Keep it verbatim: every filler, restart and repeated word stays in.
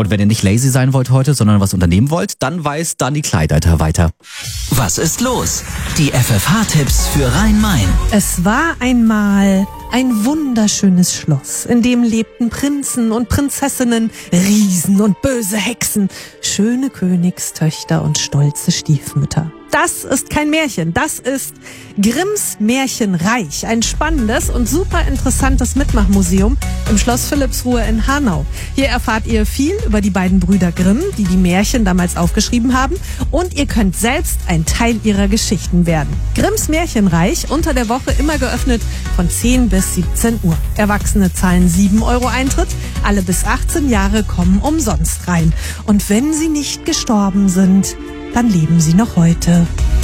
Und wenn ihr nicht lazy sein wollt heute, sondern was unternehmen wollt, dann weiß Dani Kleideiter weiter. Was ist los? Die F F H-Tipps für Rhein-Main. Es war einmal ein wunderschönes Schloss, in dem lebten Prinzen und Prinzessinnen, Riesen und böse Hexen, schöne Königstöchter und stolze Stiefmütter. Das ist kein Märchen, das ist Grimms Märchenreich, ein spannendes und super interessantes Mitmachmuseum im Schloss Philippsruhe in Hanau. Hier erfahrt ihr viel über die beiden Brüder Grimm, die die Märchen damals aufgeschrieben haben, und ihr könnt selbst ein Teil ihrer Geschichten werden. Grimms Märchenreich, unter der Woche immer geöffnet von zehn bis siebzehn Uhr. Erwachsene zahlen sieben Euro Eintritt, alle bis achtzehn Jahre kommen umsonst rein. Und wenn sie nicht gestorben sind, dann leben sie noch heute.